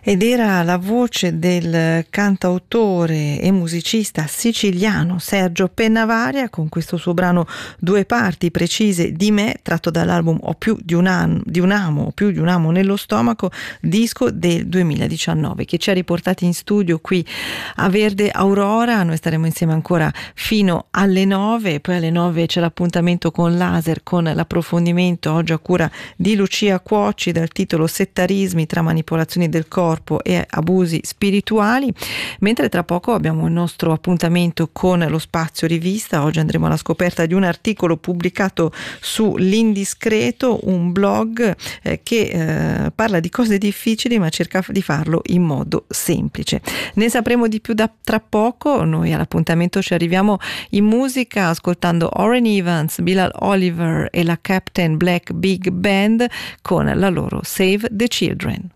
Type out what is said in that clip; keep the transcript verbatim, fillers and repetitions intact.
Ed era la voce del cantautore e musicista siciliano Sergio Pennavaria con questo suo brano Due parti precise di me, tratto dall'album Ho più di un, anno, di un amo, ho più di un amo nello stomaco, disco del duemiladiciannove, che ci ha riportati in studio qui a Verde Aurora. Noi staremo insieme ancora fino alle nove, poi alle nove c'è l'appuntamento con Laser, con l'approfondimento oggi a cura di Lucia Cuoci dal titolo Settarismi tra manipolazioni del corpo e abusi spirituali, mentre tra poco abbiamo il nostro appuntamento con lo Spazio Rivista. Oggi andremo alla scoperta di un articolo pubblicato su L'Indiscreto, un blog eh, che eh, parla di cose difficili ma cerca di farlo in modo semplice. Ne sapremo di più da tra poco. Noi all'appuntamento ci arriviamo in musica ascoltando Orrin Evans, Bilal Oliver e la Captain Black Big Band con la loro Save the Children.